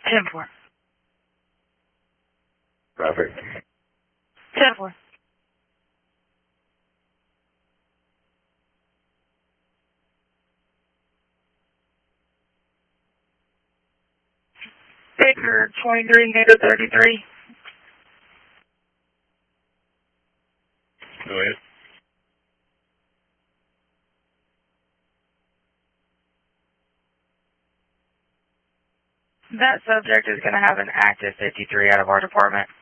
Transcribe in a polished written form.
10-4. Traffic. 10-4. Baker 23, negative 33. Go ahead. That subject is going to have an active 53 out of our department.